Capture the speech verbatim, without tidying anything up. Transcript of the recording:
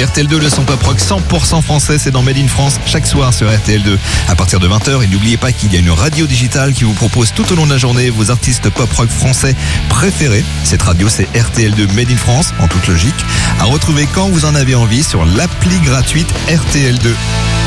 R T L deux, le son pop rock cent pour cent français, c'est dans Made in France chaque soir sur R T L deux. À partir de vingt heures, et n'oubliez pas qu'il y a une radio digitale qui vous propose tout au long de la journée vos artistes pop rock français préférés. Cette radio, c'est R T L deux Made in France, en toute logique, à retrouver quand vous en avez envie sur l'appli gratuite R T L deux.